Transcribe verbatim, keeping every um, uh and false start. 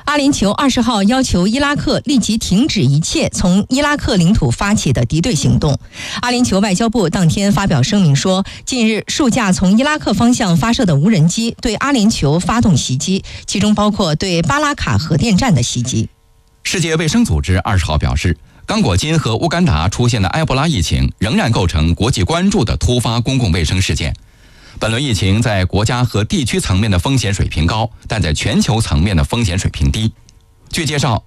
阿联酋二十号要求伊拉克立即停止一切从伊拉克领土发起的敌对行动。阿联酋外交部当天发表声明说，近日数架从伊拉克方向发射的无人机对阿联酋发动袭击，其中包括对巴拉卡核电站的袭击。 世界卫生组织二十号表示，刚果金和乌干达出现的埃博拉疫情仍然构成国际关注的突发公共卫生事件。本轮疫情在国家和地区层面的风险水平高，但在全球层面的风险水平低。据介绍，